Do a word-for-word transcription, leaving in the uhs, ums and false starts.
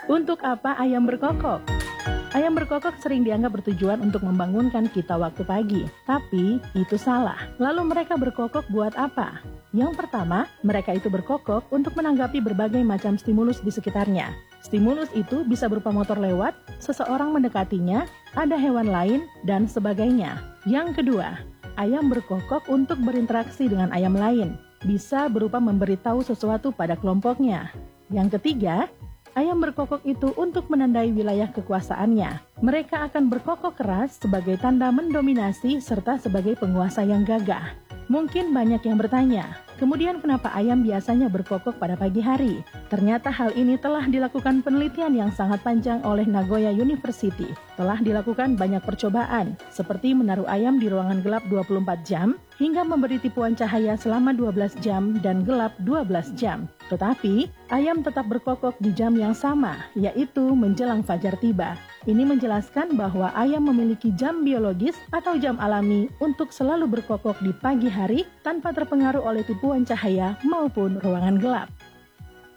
Untuk apa ayam berkokok? Ayam berkokok sering dianggap bertujuan untuk membangunkan kita waktu pagi, tapi itu salah. Lalu mereka berkokok buat apa? Yang pertama, mereka itu berkokok untuk menanggapi berbagai macam stimulus di sekitarnya. Stimulus itu bisa berupa motor lewat, seseorang mendekatinya, ada hewan lain, dan sebagainya. Yang kedua, ayam berkokok untuk berinteraksi dengan ayam lain, bisa berupa memberitahu sesuatu pada kelompoknya. Yang ketiga, ayam berkokok itu untuk menandai wilayah kekuasaannya. Mereka akan berkokok keras sebagai tanda mendominasi serta sebagai penguasa yang gagah. Mungkin banyak yang bertanya, kemudian kenapa ayam biasanya berkokok pada pagi hari? Ternyata hal ini telah dilakukan penelitian yang sangat panjang oleh Nagoya University. Telah dilakukan banyak percobaan, seperti menaruh ayam di ruangan gelap dua puluh empat jam, hingga memberi tipuan cahaya selama dua belas jam dan gelap dua belas jam. Tetapi, ayam tetap berkokok di jam yang sama, yaitu menjelang fajar tiba. Ini menjelaskan bahwa ayam memiliki jam biologis atau jam alami untuk selalu berkokok di pagi hari tanpa terpengaruh oleh tipuan cahaya maupun ruangan gelap.